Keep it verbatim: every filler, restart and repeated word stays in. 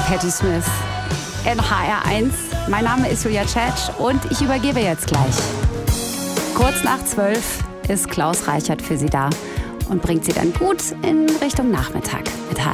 Patti Smith in H R eins. Mein Name ist Julia Tschetsch und ich übergebe jetzt gleich. Kurz nach zwölf ist Klaus Reichert für Sie da und bringt Sie dann gut in Richtung Nachmittag mit H